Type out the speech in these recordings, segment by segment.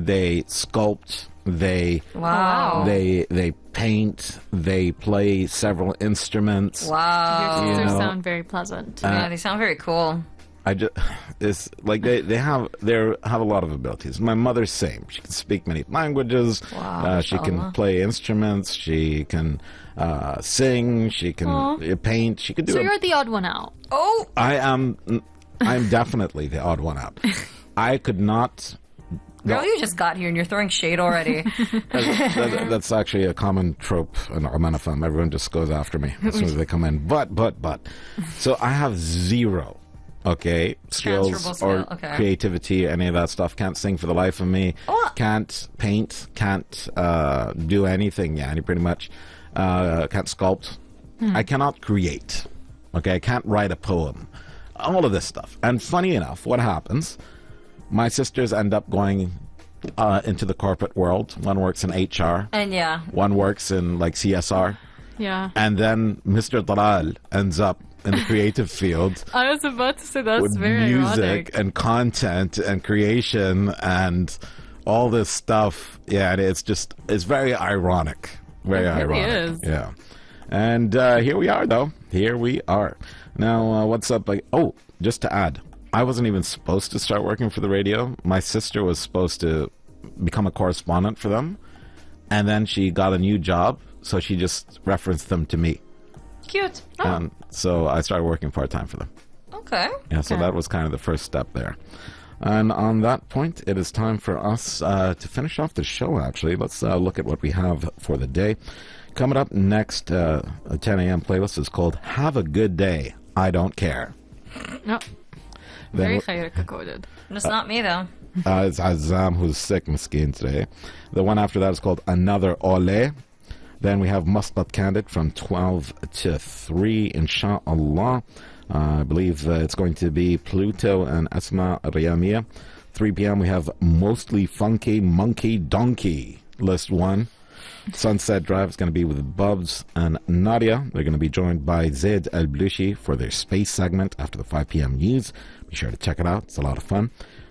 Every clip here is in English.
they sculpt, they paint, they play several instruments. Wow. Your sisters sound very pleasant. Yeah, they sound very cool. It's like they have a lot of abilities. My mother's same. She can speak many languages. Wow, she can play instruments. She can sing. She can paint. She can do. So you're the odd one out. Oh, I'm definitely the odd one out. I could not. girl, you just got here and you're throwing shade already. That's actually a common trope in Oman film. Everyone just goes after me as soon as they come in. But. So I have zero. Okay, skills or creativity, any of that stuff. Can't sing for the life of me. Can't paint. Can't do anything. Yeah, pretty much. Can't sculpt. I cannot create. Okay, I can't write a poem. All of this stuff. And funny enough, what happens? My sisters end up going into the corporate world. One works in HR. And one works in like CSR. Yeah. And then Mr. Dalal ends up in the creative field. I was about to say that's with very music ironic. and content and creation and all this stuff. Yeah, it's very ironic. Very ironic. It is. Yeah. And here we are, though. Here we are. Now, what's up? Just to add, I wasn't even supposed to start working for the radio. My sister was supposed to become a correspondent for them. And then she got a new job, so she just referenced them to me. cute. And so I started working part-time for them. Okay. Yeah, so that was kind of the first step there. And on that point, it is time for us to finish off the show, actually. Let's look at what we have for the day. Coming up next, a 10 a.m. playlist is called Have a Good Day, I Don't Care. No. Very coded. It's not me, though. It's Azam, who's sick, Miskeen, today. The one after that is called Another Ole. Then we have Muscat Candid from 12 to 3, inshallah. I believe it's going to be Pluto and Asma Riyamia. 3 p.m. we have Mostly Funky Monkey Donkey, list 1. Sunset Drive is going to be with Bubs and Nadia. They're going to be joined by Zaid Al-Blushi for their space segment after the 5 p.m. news. Be sure to check it out. It's a lot of fun.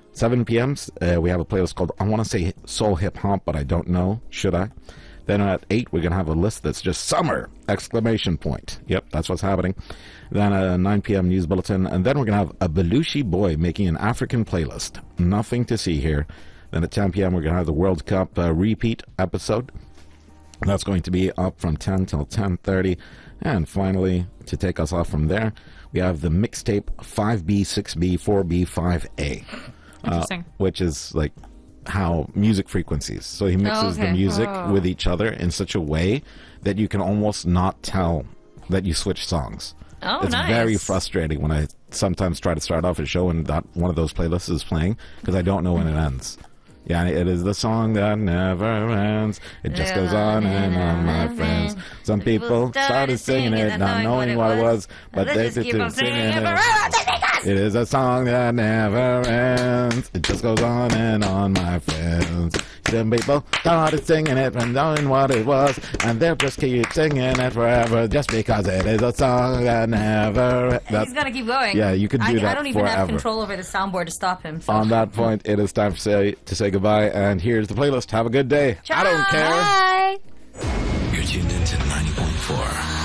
7 p.m. We have a playlist called, I want to say Soul Hip Hop, but I don't know. Should I? Then at 8, we're going to have a list that's just summer! Exclamation point. Yep, that's what's happening. Then a 9 p.m. news bulletin. And then we're going to have a Belushi boy making an African playlist. Nothing to see here. Then at 10 p.m. we're going to have the World Cup repeat episode. That's going to be up from 10 till 10:30. And finally, to take us off from there, we have the mixtape 5B, 6B, 4B, 5A. Interesting. Which is like how music frequencies. So he mixes the music with each other in such a way that you can almost not tell that you switch songs. Oh, it's nice. very frustrating when I sometimes try to start off a show and that one of those playlists is playing because I don't know when it ends. Yeah, it is the song that never ends. It just goes on and on, my friends. Some people started singing it, not knowing what it was, but they just keep on singing it. It is a song that never ends. It just goes on and on, my friends. Some people started singing it, not knowing what it was, and they'll just keep singing it forever just because it is a song that never ends. He's got to keep going. Yeah, you can do that I don't even forever. have control over the soundboard to stop him. So. On that point, it is time to say goodbye, and here's the playlist. Have a good day. Ciao. I don't care. Bye! You're tuned into 90.4.